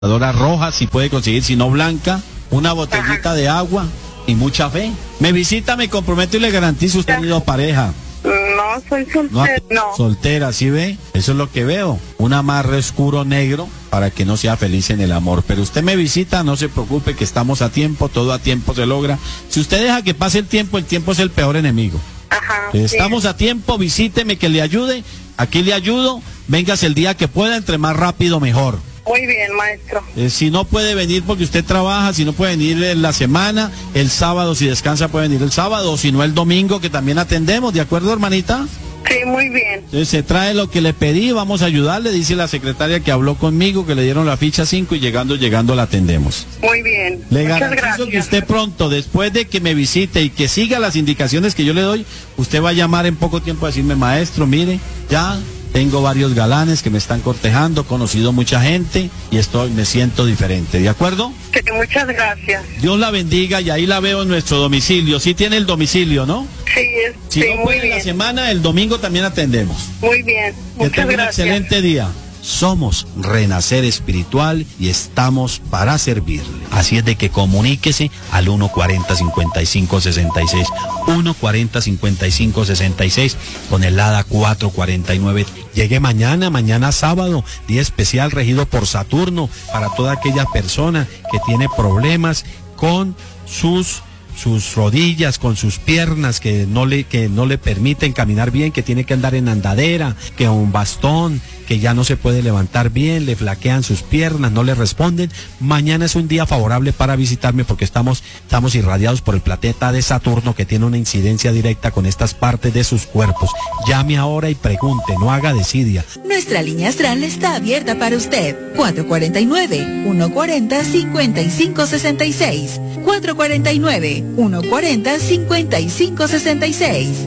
roja, si puede conseguir, si no blanca, una botellita de agua y mucha fe. Me visita, me comprometo y le garantizo, usted ha tenido pareja. No, soy soltera, no. Soltera, ¿sí ve? Eso es lo que veo. Un amarre oscuro negro para que no sea feliz en el amor. Pero usted me visita, no se preocupe que estamos a tiempo, todo a tiempo se logra. Si usted deja que pase el tiempo es el peor enemigo. Ajá. Estamos a tiempo, visíteme que le ayude. Aquí le ayudo. Véngase el día que pueda, entre más rápido mejor. Muy bien, maestro. Si no puede venir porque usted trabaja, si no puede venir en la semana, el sábado, si descansa puede venir el sábado, o si no el domingo, que también atendemos, ¿de acuerdo, hermanita? Sí, muy bien. Entonces se trae lo que le pedí, vamos a ayudarle, dice la secretaria que habló conmigo, que le dieron la ficha 5 y llegando la atendemos. Muy bien. Le Muchas garantizo gracias. que usted pronto, después de que me visite y que siga las indicaciones que yo le doy, usted va a llamar en poco tiempo a decirme, maestro, mire, ya tengo varios galanes que me están cortejando, conocido mucha gente y me siento diferente, ¿de acuerdo? Sí, muchas gracias. Dios la bendiga y ahí la veo en nuestro domicilio. Sí tiene el domicilio, ¿no? Sí, Si sí, no muy puede en bien. la semana, el domingo también atendemos. Muy bien. Que Muchas tenga un gracias. excelente día. Somos Renacer Espiritual y estamos para servirle. Así es de que comuníquese al 140-5566, 140-5566 con el ADA 449. Llegue mañana sábado, día especial regido por Saturno para toda aquella persona que tiene problemas con sus rodillas, con sus piernas que no le permiten caminar bien, que tiene que andar en andadera, que un bastón, que ya no se puede levantar bien, le flaquean sus piernas, no le responden. Mañana es un día favorable para visitarme porque estamos irradiados por el planeta de Saturno, que tiene una incidencia directa con estas partes de sus cuerpos. Llame ahora y pregunte, no haga desidia. Nuestra línea astral está abierta para usted. 449-140-5566. 449-140-5566.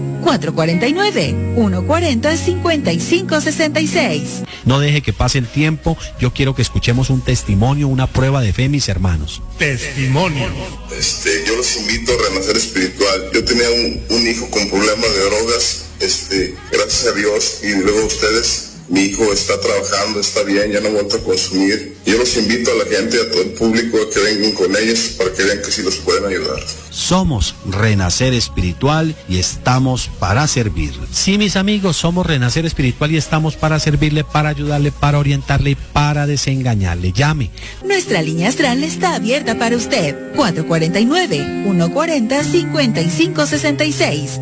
449-140-5566. No deje que pase el tiempo. Yo quiero que escuchemos un testimonio, una prueba de fe, mis hermanos. Testimonio. Yo los invito a Renacer Espiritual. Yo tenía un hijo con problemas de drogas, gracias a Dios, y luego ustedes, mi hijo está trabajando, está bien, ya no ha vuelto a consumir. Yo los invito a la gente, a todo el público, a que vengan con ellos para que vean que sí los pueden ayudar. Somos Renacer Espiritual y estamos para servirle. Sí, mis amigos, somos Renacer Espiritual y estamos para servirle, para ayudarle, para orientarle y para desengañarle. Llame. Nuestra línea astral está abierta para usted. 449-140-5566.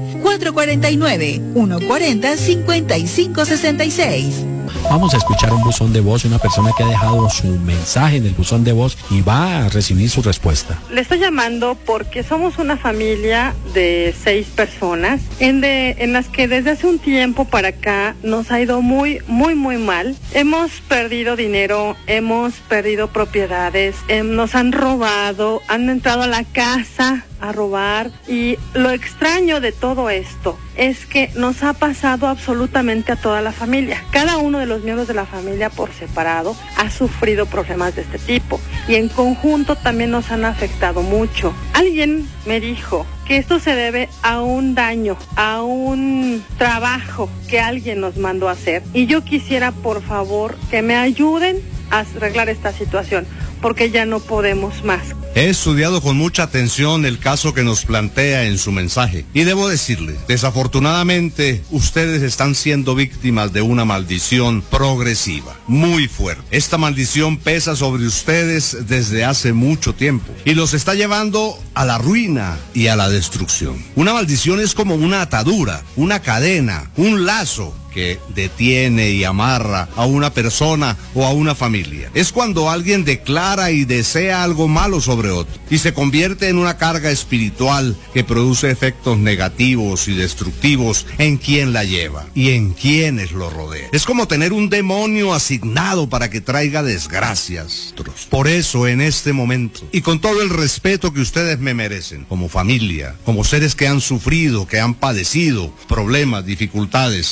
449-140-5566. Vamos a escuchar un buzón de voz, una persona que ha dejado su mensaje en el buzón de voz y va a recibir su respuesta. Le estoy llamando porque somos una familia de 6 personas en las que desde hace un tiempo para acá nos ha ido muy mal. Hemos perdido dinero, hemos perdido propiedades, nos han robado, han entrado a la casa a robar, y lo extraño de todo esto es que nos ha pasado absolutamente a toda la familia. Cada uno de los miembros de la familia por separado ha sufrido problemas de este tipo y en conjunto también nos han afectado mucho. Alguien me dijo que esto se debe a un daño, a un trabajo que alguien nos mandó a hacer, y yo quisiera por favor que me ayuden a arreglar esta situación porque ya no podemos más. He estudiado con mucha atención el caso que nos plantea en su mensaje y debo decirle, desafortunadamente ustedes están siendo víctimas de una maldición progresiva, muy fuerte. Esta maldición pesa sobre ustedes desde hace mucho tiempo y los está llevando a la ruina y a la destrucción. Una maldición es como una atadura, una cadena, un lazo que detiene y amarra a una persona o a una familia. Es cuando alguien declara y desea algo malo sobre otro y se convierte en una carga espiritual que produce efectos negativos y destructivos en quien la lleva y en quienes lo rodean. Es como tener un demonio asignado para que traiga desgracias. Por eso, en este momento, y con todo el respeto que ustedes me merecen, como familia, como seres que han sufrido, que han padecido problemas, dificultades, le voy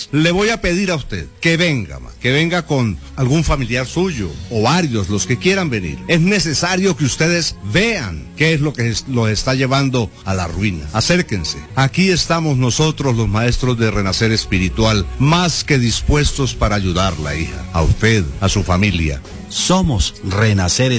voy a pedir a usted que venga con algún familiar suyo o varios, los que quieran venir. Es necesario que ustedes vean qué es lo que los está llevando a la ruina. Acérquense. Aquí estamos nosotros, los maestros de Renacer Espiritual, más que dispuestos para ayudarla, hija. A usted, a su familia. Somos Renacer